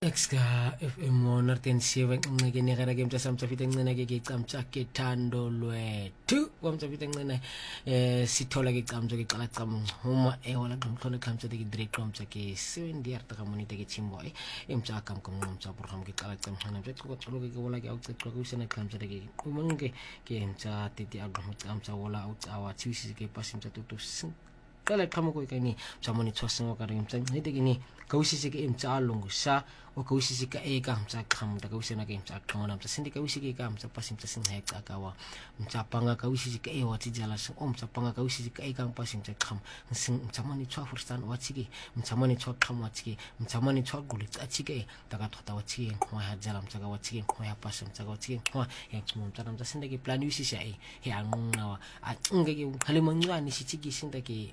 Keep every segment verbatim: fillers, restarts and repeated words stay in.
Exka F M monertensiwe ngene gara game tsa mtsafite ngene ke ke camtsa ke thando lwethu kwamtsafite ngene eh sithola ke camtsa ke qala cam homa e wala ngomhlone camtsa ke direct camtsa ke seven D R ta monite ke chimbo e emtsa kam kom ngomtsa program ke qala cam hana mtsa ko tsolo ke wala ke ucicwa ku sena camtsa ke umonge ke emtsa titi agro camtsa wala utsawa tsisi ke pasimtsa tutu kala kama ko kani samoni tsosengo ka rim tsang hite kini kausisi ke imtsa longu sa o kausisi ka e ka mtsa kham da kausina ke imtsa khona mtsa sindi kausisi ke ka mtsa pasim tsa sin hek ka wa mtsa panga kausisi ke e wati jala sin o mtsa panga kausisi ka e ka pasim tsa kham sin mtsa mani tswa furstan wati ke mtsa mani tswa kham wati ke mtsa mani tswa guli tsa ke daga thota wati ke khwa ha jala mtsa ka wati ke khwa ya pasim tsa ka wati ke khwa ya tsmo mtsa mtsa sindi ke plan yusi sha e he angunga wa a nge ke halimangwani shi tiki sinda ke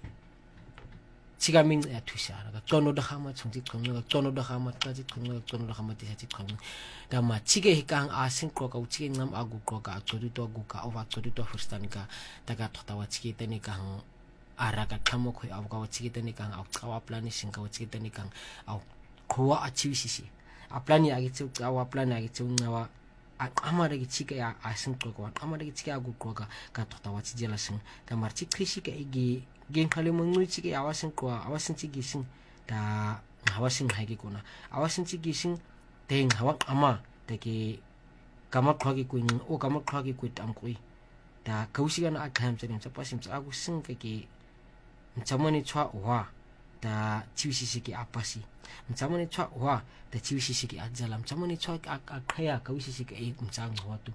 chiga ming ya tushara ka tono da khama chungji chungni ka tono da khama taji chungni ka tono da khama tisa chi chungni da ma chige hikang asin ko ka uchige ngam agu ko ka chodi to agu ka ova chodi to furstan ka daga thota wa chige tani ka ara ka khamo khoi agu ka chige tani ka au kawa plani sing ka chige tani ka au khowa achi sisi a plani agi chu kawa plani agi chu ngawa amara gi chige ya asin ko ko amara gi chige agu ko ka ka thota wa chige la sing da mar chi krishi ka igi gen kale mongui chige awasin ko awasin chigi sing da hawasin haigi kona awasin chigi sing teng hawa ama teke kama khagi kuin o kama khagi kuit am koi da kausigan a kham chen cha pasim cha agu sing ke ke chamani chwa wa da chiwisi ki apasi chamani chwa wa da chiwisi ki ajalam chamani chwa a khaya kausi ki e mchang watu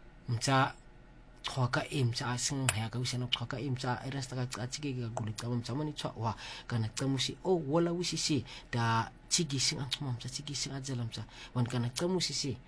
mcha khoka imcha asing haya ka usena khoka imcha erasta ka chige ka gulit ka mcha mani chwa wa kana tsamusi o wala usisi da chigi sing ang mcha chigi sing ajalam cha wan kana tsamusi si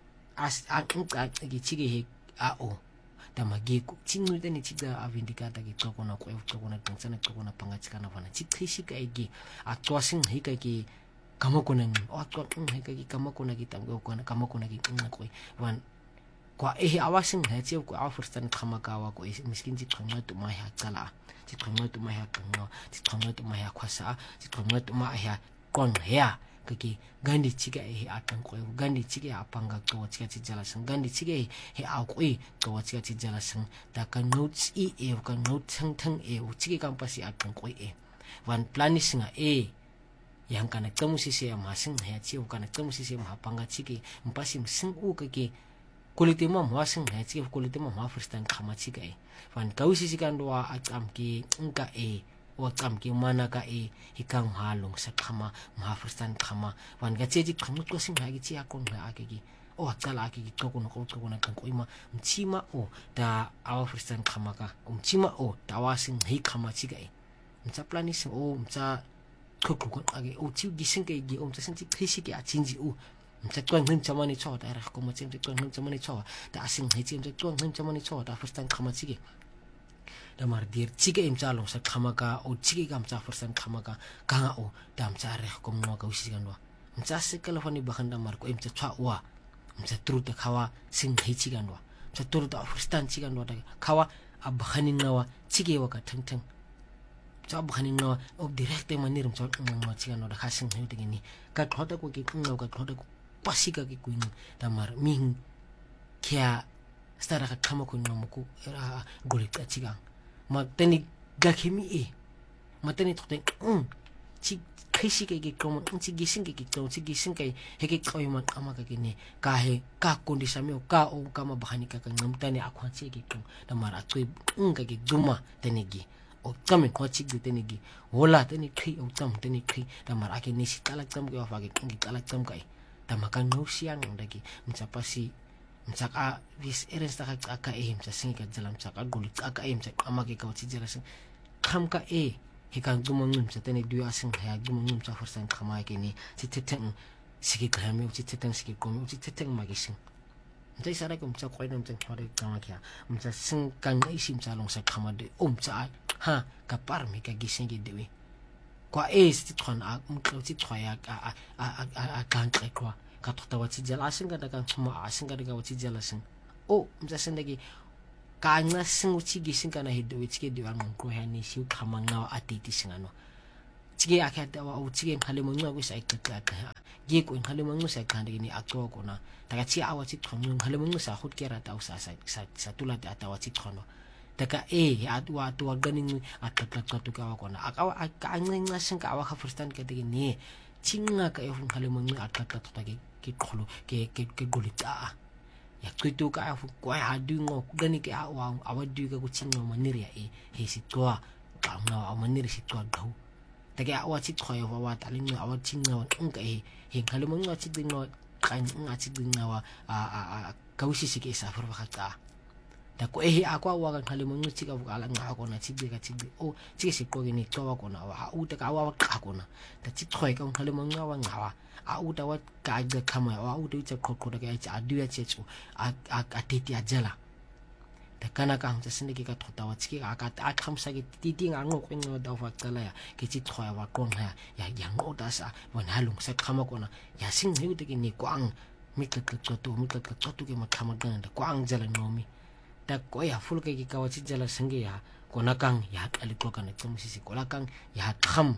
as ang ka gi chige he a o da magi ku chingul tani chiga avindika ta gi tsoko na ko e tsoko na tsana tsoko na panga chika na wana chikhisi ka igi a twasing hi ka gi kamako na o atwa hi ka gi kamako na gi tamgo ko na kamako na gi na ko wan kwa ehe awasin ha tse ko afurstan khamakawa ko miskin ji khangwa tu ma ya kala ji khangwa tu ma ya kangwa ji khangwa tu ma ya khwasa ji khangwa tu ma ya kon ya kaki gandi chiga ehe atan ko gandi chiga apanga to chiga chi jala sang gandi chiga he a ko e to chiga chi jala sang da kan notes e e kan note thang thang e u chiga kam pasi atan ko e wan planisnga e yang kana kamusi se ma sing ha chi u kana kamusi se ma panga chigi mpasim sing u kaki kuliti ma mwasing ha chi kuliti ma ma furstan khama chi kai fan kausi sikan doa akam ki ngka e o akam ki mana ka e hikang halong sa khama ma furstan khama fan ga cheji kham ko sing ha gi chi akon ha ake gi o akala ake gi to ko no ko ko na kan ko ima mchima o da awa furstan khama ka mchima o da wasing hi khama chi kai mcha plani sing o mcha ko ko age o chi gi sing kai gi o mcha sing chi khisi ki a chinji u mcha twang him chamani chaw da ra ko ma chen twang him chamani chaw da asing he chen twang him chamani chaw da furstan khama chige da mar dir chige im chalo sa khama ka o chige kam cha furstan khama ka ka o da mcha re ko mo ka usi gan wa mcha se kala fani bakan da mar ko im cha cha wa mcha tru da khawa sing he chi gan wa mcha tru da furstan chi gan wa da khawa abkhani ngawa chige wa ka thang thang cha abkhani ngawa o direct manir mcha mo chi gan wa da khasing he de ni ka thota ko ki ngaw ka thota ko pasika ki kuin damar ming kya stara ka kama ko nomuku era golit achiga ma tani gakhemi e ma tani thote um chi khishi ke ki kom chi gising ke ki to chi gising ke he ke koy ma kama ka ki ne ka he ka kondisa me ka o kama bahani ka ka ngam tani akwa chi ke kom damar atoi um ka ki duma tani gi o tame ko chi gu tani gi hola tani khi o tam tani khi damar ake ni si talak tam ke wa ke ngi talak tam kai tamakan no siang dagi mcapa si mcaka vis eres ta ka e mca singa jalam mcaka gulit ka e mca amake ka chi jala sing kham ka e hikan gumong mca tani duya sing ha gumong mca forsan khama ke ni chi teteng sigi khami chi teteng sigi kom chi teteng magi sing mca sara ko mca ko no mca khore kama kya mca sing kan ai sim cha long sa khama de umca ha ka par mi ka gising ge dewi kwa e sti tron a mklo ti troya a a a a kan tre kwa ka tota wa ti jala sing ka ka chuma a sing ka ka wa ti jala sing o mza sendagi ka nga sing uchi gi sing ka na hido uchi ge diwa ngko ha ni siu khamanga ati ti sing ano tsike akhata wa utsike ngkhale monqa kwisayiqeqeqa yiko ngkhale monqa sayiqhande ni aqoko na takathi awa tsichonqa ngkhale monqa sa khutkera ta usasa satula ta ta watsichono taka e atwa atwa ganingi aqaqaqatuka wa kona akawa akancinca sinka awa kha first stand ke ni tsinga ka e ngkhale monqa aqaqaqata ke ke qholo ke ke ke golita ya qituka afu kwa hadungo gani ke awa awaduka kutsinga maniria e he sitwa qanga amaniri sitwa qhu take awa tsikhoyo wa talinga awa tsinga wa nka e he ngkhale monqa tsinga qanga tsinga wa a kausisi ke sa furwa kha ta ko ehe akwa wa ngkhale monqa tsika vukala nga kona tsika tsika o tsike siqoke ni xowa kona wa uta ka wa qa kona ta tsikhoyo ka ngkhale monqa wa ngawa a uta wa ka ga khama wa uta utsa qoqoda ka ya aduya tsetso a a teti ajala ta kana ka ntse sinde ke ka thota wa tsike ka ta khamsa ke titi nga ngo kwengo da fa qala ya ke tsikhoyo wa qonga ya ya ngoda sa bona halung sa khama kona ya sing he uta ke ni kwang miqeqeqoto miqeqeqoto ke makhama ganda kwang jala nomi ta ko ya full ke ka wa tsijala singe ya kona kang ya qali qoka na tsamusisi kola kang ya kham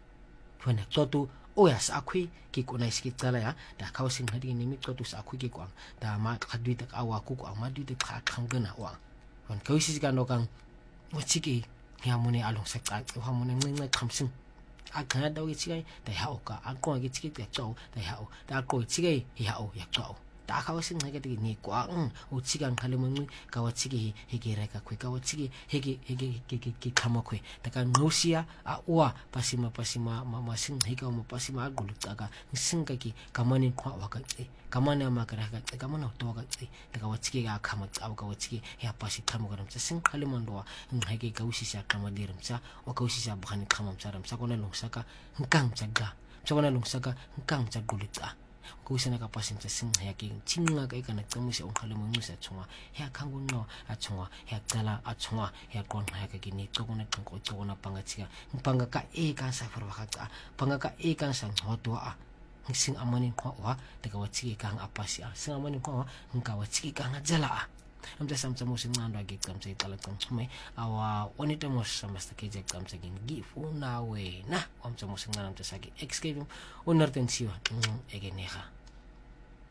fona qoto o ya sa khwi ke kona iski tsala ya ta ka sing hadi ni mi qoto sa khwi ke kwang ta ma khadwi ta awa ku ku ma dwi ta kha khang gana wa fon ka wisi ka no kang mo tsiki ya mone along sa ka ha mone ngai khamsing a kana da wi tsikai ta ya o ka a ko ke tsiki ta tso ta ya o ta ko tsikai ya o ya tso ta ka wisi ngai ke ni kwang o tsika ngkhale monqi ka wa tsiki he ke reka khwe ka wa tsiki he ke he ke ke ke khama khwe ta ka ngosia a uwa pasima pasima ma sing he ka mo pasima gulu tsaka singa ki kamani khwa wa ka tsi kamani ma ka raka tsi kamana to ka tsi ta ka wa tsiki ka khama tsa ka wa tsiki ya pasi khama ka mtsa sing khale mondo wa ngai ke ka usisa khama dir mtsa o ka usisa bkhani khama mtsa mtsa kona longsaka nkang tsaga mtsa kona longsaka nkang tsa gulu tsa ko sena ka pasin tsa sing ya ke tsinga ka ikana tsamusi ngkhale monqi sa tshwa ya khangu no a tshwa ya qala a tshwa ya qonqa ya ka ke ni tsokona tsinko tsokona pangatsika mpanga ka e ka sa farwa ka panga ka e ka sa ngotwa a sing amani kwa wa daga watsiki ka apasi a sing amani kwa nka watsiki ka ngajala a amta samtsa mo sing ngandwa ke tsamtsa itala tsamtsume awa onita mo samasta ke jek tsamtsa ke ngifuna wena amtsa mo sing ngandwa tsa ke excaving onartensiwa egenega